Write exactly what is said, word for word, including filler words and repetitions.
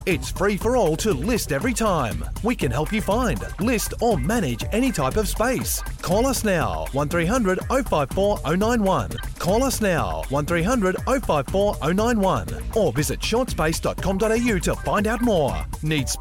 It's free for all to list every time. We can help you find, list or manage any type of space. Call us now, one three hundred oh five four oh nine one. Call us now, one three hundred oh five four oh nine one. Or visit shortspace dot com dot a u to find out more. Need